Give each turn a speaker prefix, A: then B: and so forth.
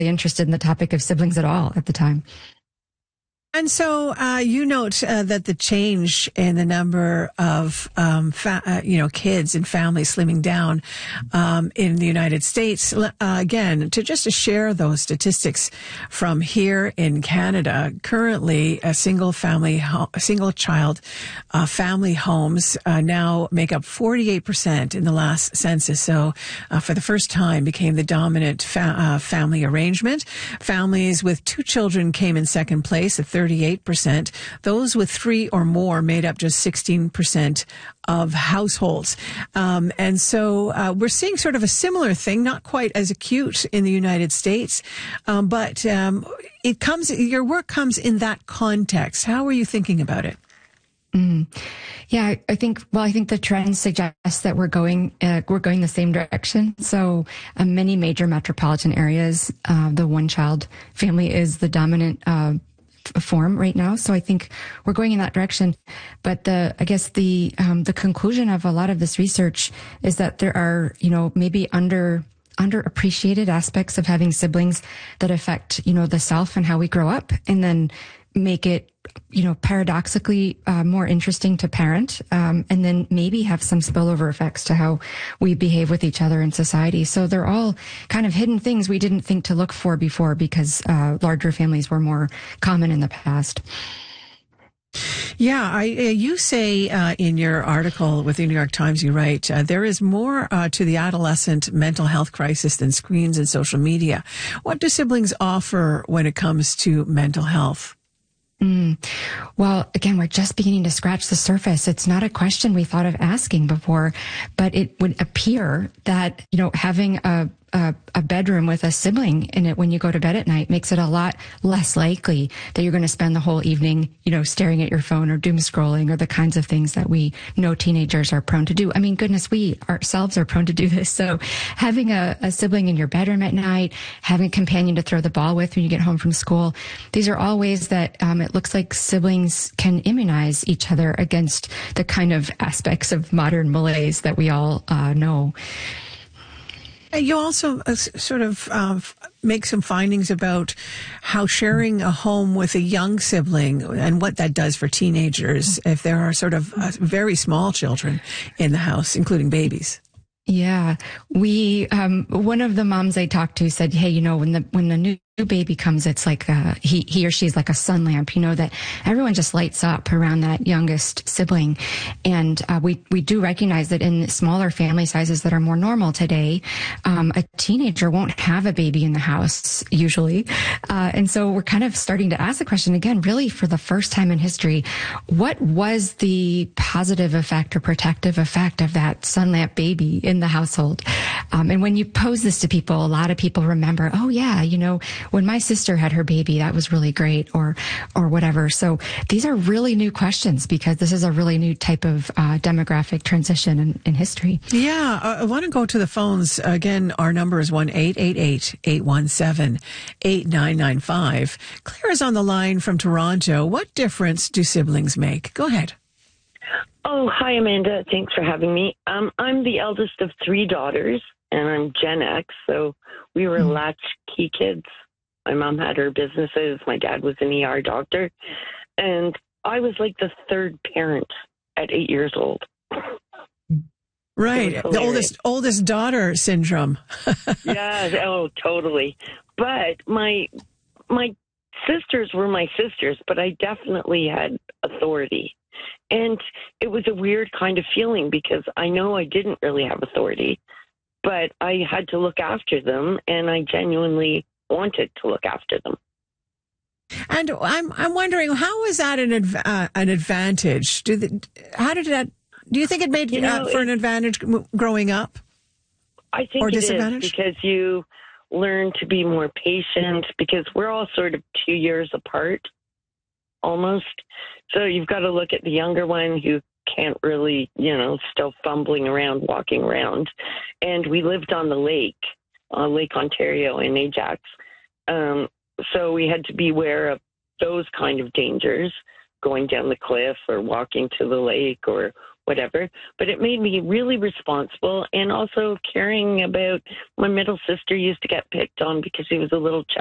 A: interested in the topic of siblings at all at the time.
B: And so you note that the change in the number of kids and families slimming down in the United States. Again, to share those statistics from here in Canada, currently single child family homes now make up 48% in the last census. So for the first time became the dominant family arrangement. Families with 2 children came in second place at 38%. Those with 3 or more made up just 16% of households. And so we're seeing sort of a similar thing, not quite as acute in the United States, but your work comes in that context. How are you thinking about it?
A: Yeah, I think the trend suggests that we're going the same direction. So many major metropolitan areas, the one-child family is the dominant form right now. So I think we're going in that direction. But the conclusion of a lot of this research is that there are, maybe underappreciated aspects of having siblings that affect, the self and how we grow up, and then make it, paradoxically more interesting to parent, and then maybe have some spillover effects to how we behave with each other in society. So they're all kind of hidden things we didn't think to look for before, because larger families were more common in the past.
B: Yeah, you say in your article with the New York Times, you write, there is more to the adolescent mental health crisis than screens and social media. What do siblings offer when it comes to mental health?
A: Well, again, we're just beginning to scratch the surface. It's not a question we thought of asking before, but it would appear that, having a bedroom with a sibling in it when you go to bed at night makes it a lot less likely that you're going to spend the whole evening, staring at your phone or doom scrolling, or the kinds of things that we know teenagers are prone to do. I mean, goodness, we ourselves are prone to do this. So having a sibling in your bedroom at night, having a companion to throw the ball with when you get home from school, these are all ways that it looks like siblings can immunize each other against the kind of aspects of modern malaise that we all know.
B: You also make some findings about how sharing a home with a young sibling and what that does for teenagers if there are very small children in the house, including babies.
A: Yeah, one of the moms I talked to said, hey, when the new baby comes, it's like he or she's like a sun lamp, that everyone just lights up around that youngest sibling. And we do recognize that in smaller family sizes that are more normal today, a teenager won't have a baby in the house usually. And so we're kind of starting to ask the question again, really for the first time in history, what was the positive effect or protective effect of that sun lamp baby in the household? And when you pose this to people, a lot of people remember, oh yeah, when my sister had her baby, that was really great, or whatever. So these are really new questions, because this is a really new type of demographic transition in history.
B: Yeah, I want to go to the phones. Again, our number is 1-888-817-8995. Claire is on the line from Toronto. What difference do siblings make? Go ahead.
C: Oh, hi, Amanda. Thanks for having me. I'm the eldest of 3 daughters, and I'm Gen X, so we were latchkey kids. My mom had her businesses. My dad was an ER doctor. And I was like the third parent at 8 years old.
B: Right. The oldest daughter syndrome.
C: Yeah. Oh, totally. But my sisters were my sisters, but I definitely had authority. And it was a weird kind of feeling, because I know I didn't really have authority, but I had to look after them, and I genuinely wanted to look after them.
B: And I'm wondering, how is that an advantage? Do you think it made for an advantage growing up?
C: I think it is, because you learn to be more patient, because we're all sort of 2 years apart, almost. So you've got to look at the younger one who can't really, still fumbling around, walking around. And we lived on the lake, Lake Ontario in Ajax. So we had to be aware of those kind of dangers, going down the cliff or walking to the lake or whatever, but it made me really responsible and also caring about my middle sister used to get picked on because she was a little